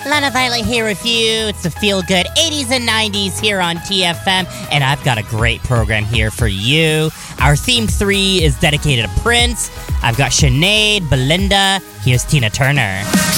Lana Violet here with you. It's the Feel Good 80s and 90s here on TFM, and I've got a great program here for you. Our theme 3 is dedicated to Prince. I've got Sinead, Belinda. Here's Tina Turner.